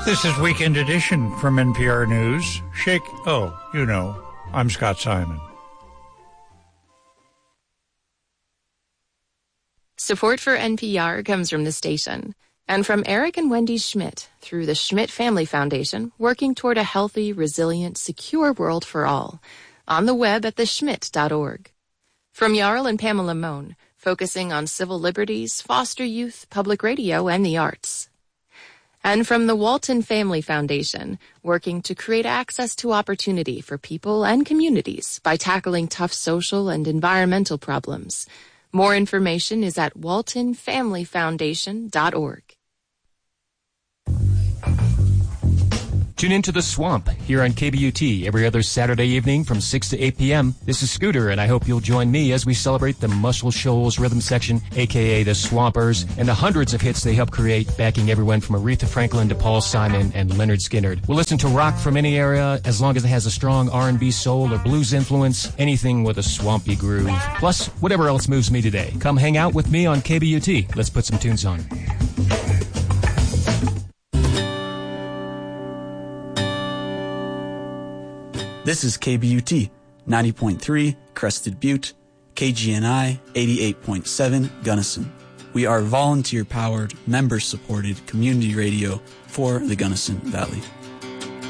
This is Weekend Edition from NPR News. I'm Scott Simon. Support for NPR comes from the station and from Eric and Wendy Schmidt through the Schmidt Family Foundation, working toward a healthy, resilient, secure world for all. On the web at theschmidt.org. From Jarl and Pamela Mohn, focusing on civil liberties, foster youth, public radio, and the arts. And from the Walton Family Foundation, working to create access to opportunity for people and communities by tackling tough social and environmental problems. More information is at waltonfamilyfoundation.org. Tune into The Swamp here on KBUT every other Saturday evening from 6 to 8 p.m. This is Scooter, and I hope you'll join me as we celebrate the Muscle Shoals Rhythm Section, a.k.a. the Swampers, and the hundreds of hits they helped create, backing everyone from Aretha Franklin to Paul Simon and Leonard Skinner. We'll listen to rock from any era as long as it has a strong R&B, soul, or blues influence, anything with a swampy groove. Plus, whatever else moves me today. Come hang out with me on KBUT. Let's put some tunes on. This is KBUT, 90.3 Crested Butte, KGNI 88.7 Gunnison. We are volunteer-powered, member-supported community radio for the Gunnison Valley.